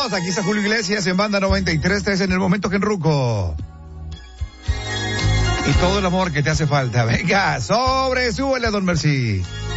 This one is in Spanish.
Saludos, aquí está Julio Iglesias en Banda 93.3 en el momento que enruco. Y todo el amor que te hace falta. Venga, súbele, don Merci.